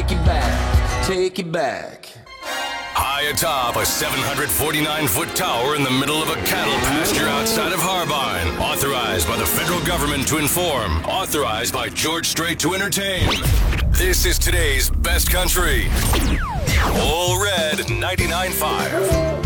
take you back, take you back. High atop a 749-foot tower in the middle of a cattle pasture outside of Harbine. Authorized by the federal government to inform. Authorized by George Strait to entertain. This is today's best country. All Red 99.5.